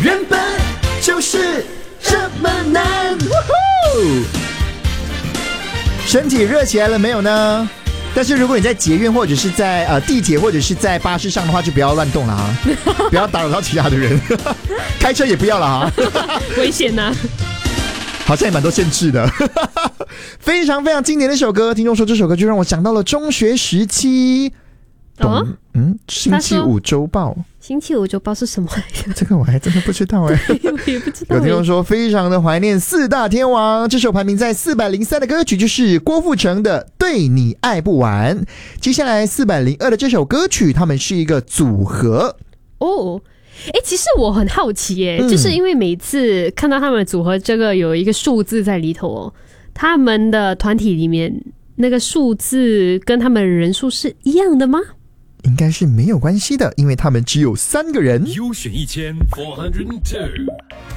原本就是这么难。身体热起来了没有呢？但是如果你在捷运或者是在地铁或者是在巴士上的话，就不要乱动了啊，不要打扰到其他的人。开车也不要了啊， 危险啊。 好像也蛮多限制的。非常非常经典的一首歌，听众说这首歌就让我想到了中学时期。星期五周报。 星期五周报是什么来着？ 这个我还真的不知道哎。 我也不知道。 有听众说非常的怀念四大天王，这首排名在403的歌曲就是郭富城的《对你爱不完》。接下来402的这首歌曲，他们是一个组合哦。其实我很好奇耶，就是因为每次看到他们的组合，这个有一个数字在里头哦，他们的团体里面那个数字跟他们的人数是一样的吗？ 应该是没有关系的，因为他们只有3个人。 优选1402